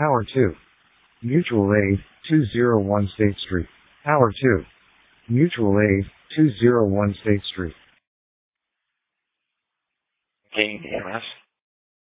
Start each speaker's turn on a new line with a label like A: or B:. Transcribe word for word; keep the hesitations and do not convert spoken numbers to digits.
A: Tower two. Mutual Aid, two oh one State Street. Tower two. Mutual Aid, two oh one State Street.
B: K E M S.